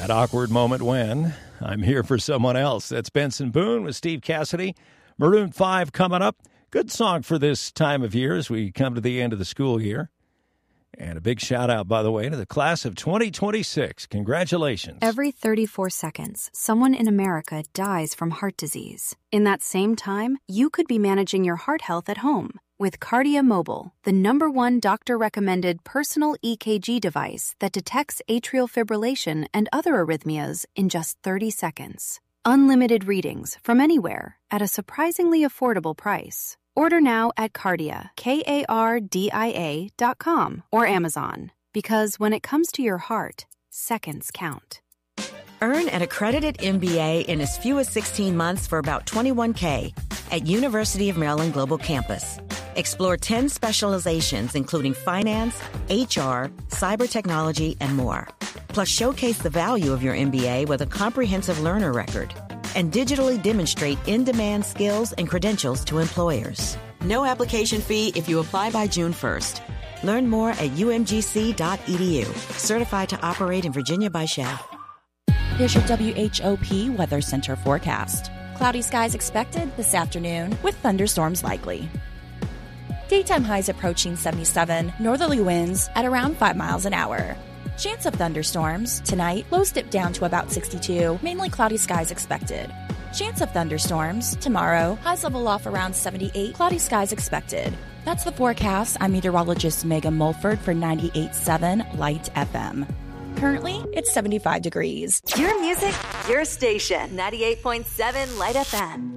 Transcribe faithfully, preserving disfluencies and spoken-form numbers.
That awkward moment when I'm here for someone else. That's Benson Boone with Steve Cassidy. Maroon five coming up. Good song for this time of year as we come to the end of the school year. And a big shout out, by the way, to the class of twenty twenty-six. Congratulations. Every thirty-four seconds, someone in America dies from heart disease. In that same time, you could be managing your heart health at home with Kardia Mobile, the number one doctor-recommended personal E K G device that detects atrial fibrillation and other arrhythmias in just thirty seconds. Unlimited readings from anywhere at a surprisingly affordable price. Order now at Kardia, K A R D I A dot com or Amazon. Because when it comes to your heart, seconds count. Earn an accredited M B A in as few as sixteen months for about twenty-one K at University of Maryland Global Campus. Explore ten specializations, including finance, H R, cyber technology, and more. Plus, showcase the value of your M B A with a comprehensive learner record and digitally demonstrate in-demand skills and credentials to employers. No application fee if you apply by June first. Learn more at U M G C dot E D U. Certified to operate in Virginia by S H E F. Here's your W H O P Weather Center forecast. Cloudy skies expected this afternoon with thunderstorms likely. Daytime highs approaching seventy-seven, northerly winds at around five miles an hour. Chance of thunderstorms tonight, lows dip down to about sixty-two, mainly cloudy skies expected. Chance of thunderstorms tomorrow, highs level off around seventy-eight, cloudy skies expected. That's the forecast. I'm meteorologist Megan Mulford for ninety-eight point seven Light F M. Currently, it's seventy-five degrees. Your music, your station, ninety-eight point seven Light F M.